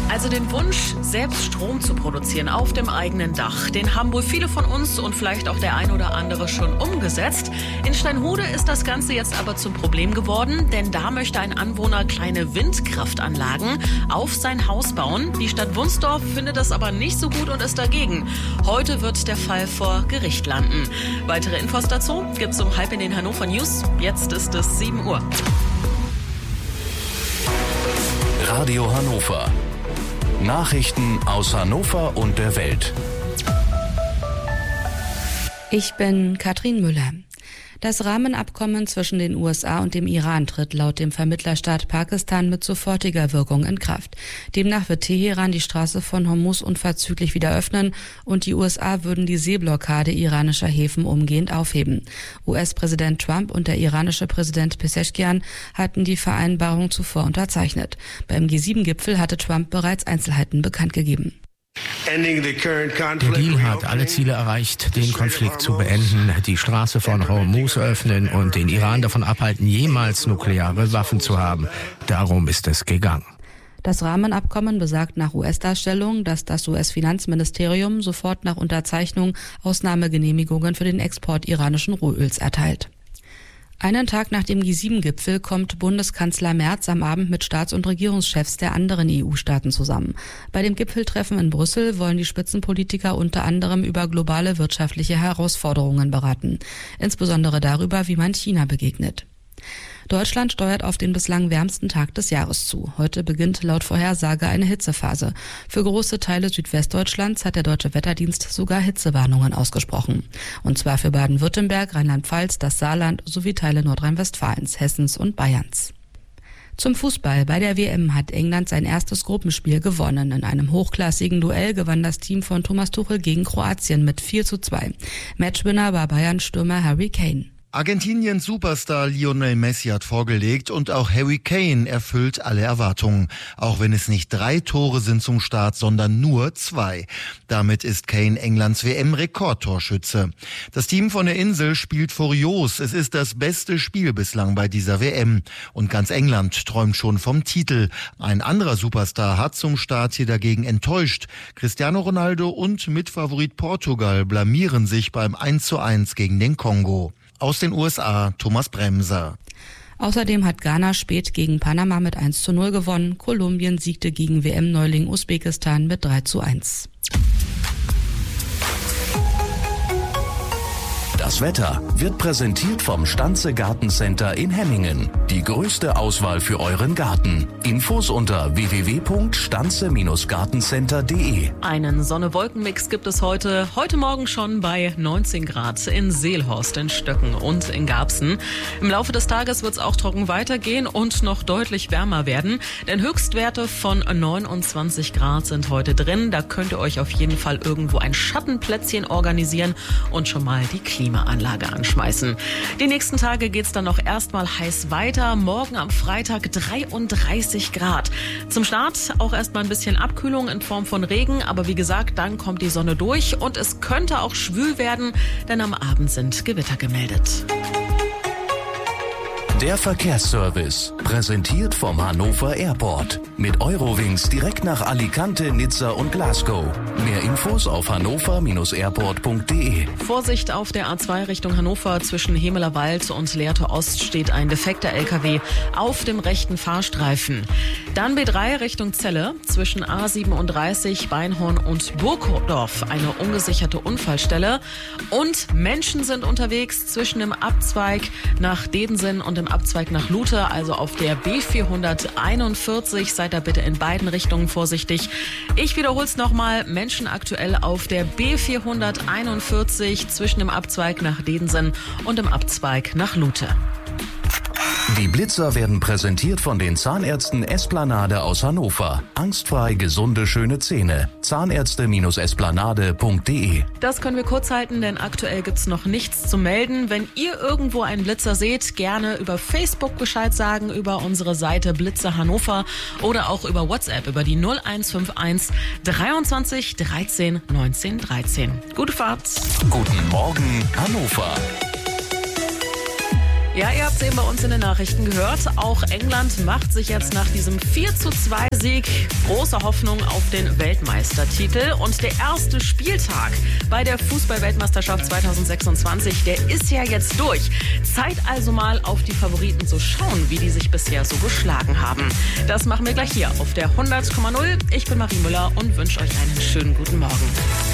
Also den Wunsch, selbst Strom zu produzieren auf dem eigenen Dach, den haben wohl viele von uns und vielleicht auch der ein oder andere schon umgesetzt. In Steinhude ist das Ganze jetzt aber zum Problem geworden, denn da möchte ein Anwohner kleine Windkraftanlagen auf sein Haus bauen. Die Stadt Wunsdorf findet das aber nicht so gut und ist dagegen. Heute wird der Fall vor Gericht landen. Weitere Infos dazu gibt's um 6:30 in den Hannover News. Jetzt ist es 7 Uhr. Radio Hannover. Nachrichten aus Hannover und der Welt. Ich bin Katrin Müller. Das Rahmenabkommen zwischen den USA und dem Iran tritt laut dem Vermittlerstaat Pakistan mit sofortiger Wirkung in Kraft. Demnach wird Teheran die Straße von Hormuz unverzüglich wieder öffnen und die USA würden die Seeblockade iranischer Häfen umgehend aufheben. US-Präsident Trump und der iranische Präsident Pezeshkian hatten die Vereinbarung zuvor unterzeichnet. Beim G7-Gipfel hatte Trump bereits Einzelheiten bekannt gegeben. Der Deal hat alle Ziele erreicht, den Konflikt zu beenden, die Straße von Hormuz öffnen und den Iran davon abhalten, jemals nukleare Waffen zu haben. Darum ist es gegangen. Das Rahmenabkommen besagt nach US-Darstellung, dass das US-Finanzministerium sofort nach Unterzeichnung Ausnahmegenehmigungen für den Export iranischen Rohöls erteilt. Einen Tag nach dem G7-Gipfel kommt Bundeskanzler Merz am Abend mit Staats- und Regierungschefs der anderen EU-Staaten zusammen. Bei dem Gipfeltreffen in Brüssel wollen die Spitzenpolitiker unter anderem über globale wirtschaftliche Herausforderungen beraten, insbesondere darüber, wie man China begegnet. Deutschland steuert auf den bislang wärmsten Tag des Jahres zu. Heute beginnt laut Vorhersage eine Hitzephase. Für große Teile Südwestdeutschlands hat der Deutsche Wetterdienst sogar Hitzewarnungen ausgesprochen. Und zwar für Baden-Württemberg, Rheinland-Pfalz, das Saarland sowie Teile Nordrhein-Westfalens, Hessens und Bayerns. Zum Fußball. Bei der WM hat England sein erstes Gruppenspiel gewonnen. In einem hochklassigen Duell gewann das Team von Thomas Tuchel gegen Kroatien mit 4:2. Matchwinner war Bayern-Stürmer Harry Kane. Argentiniens Superstar Lionel Messi hat vorgelegt und auch Harry Kane erfüllt alle Erwartungen. Auch wenn es nicht 3 Tore sind zum Start, sondern nur 2. Damit ist Kane Englands WM-Rekordtorschütze. Das Team von der Insel spielt furios. Es ist das beste Spiel bislang bei dieser WM. Und ganz England träumt schon vom Titel. Ein anderer Superstar hat zum Start hier dagegen enttäuscht. Cristiano Ronaldo und Mitfavorit Portugal blamieren sich beim 1:1 gegen den Kongo. Aus den USA, Thomas Bremser. Außerdem hat Ghana spät gegen Panama mit 1:0 gewonnen. Kolumbien siegte gegen WM-Neuling Usbekistan mit 3:1. Das Wetter wird präsentiert vom Stanze Gartencenter in Hemmingen. Die größte Auswahl für euren Garten. Infos unter www.stanze-gartencenter.de. Einen Sonne-Wolken-Mix gibt es heute Morgen schon bei 19 Grad in Seelhorst, in Stöcken und in Garbsen. Im Laufe des Tages wird es auch trocken weitergehen und noch deutlich wärmer werden, denn Höchstwerte von 29 Grad sind heute drin. Da könnt ihr euch auf jeden Fall irgendwo ein Schattenplätzchen organisieren und schon mal die Klimaanlage anschmeißen. Die nächsten Tage geht's dann noch erstmal heiß weiter. Morgen am Freitag 33 Grad. Zum Start auch erstmal ein bisschen Abkühlung in Form von Regen, aber wie gesagt, dann kommt die Sonne durch und es könnte auch schwül werden, denn am Abend sind Gewitter gemeldet. Der Verkehrsservice, präsentiert vom Hannover Airport. Mit Eurowings direkt nach Alicante, Nizza und Glasgow. Mehr Infos auf hannover-airport.de. Vorsicht auf der A2 Richtung Hannover. Zwischen Hemelerwald und Lehrte Ost steht ein defekter LKW auf dem rechten Fahrstreifen. Dann B3 Richtung Celle. Zwischen A37, Beinhorn und Burgdorf eine ungesicherte Unfallstelle. Und Menschen sind unterwegs zwischen dem Abzweig nach Dedensen und dem Abzweig nach Lute, also auf der B441. Seid da bitte in beiden Richtungen vorsichtig. Ich wiederhole es nochmal. Menschen aktuell auf der B441 zwischen dem Abzweig nach Dedensen und dem Abzweig nach Lute. Die Blitzer werden präsentiert von den Zahnärzten Esplanade aus Hannover. Angstfrei gesunde, schöne Zähne. Zahnärzte-esplanade.de. Das können wir kurz halten, denn aktuell gibt's noch nichts zu melden. Wenn ihr irgendwo einen Blitzer seht, gerne über Facebook Bescheid sagen, über unsere Seite Blitzer Hannover oder auch über WhatsApp über die 0151 23 13 19 13. Gute Fahrt. Guten Morgen, Hannover. Ja, ihr habt es eben bei uns in den Nachrichten gehört. Auch England macht sich jetzt nach diesem 4:2-Sieg große Hoffnung auf den Weltmeistertitel. Und der erste Spieltag bei der Fußball-Weltmeisterschaft 2026, der ist ja jetzt durch. Zeit also mal auf die Favoriten zu schauen, wie die sich bisher so geschlagen haben. Das machen wir gleich hier auf der 100,0. Ich bin Marie Müller und wünsche euch einen schönen guten Morgen.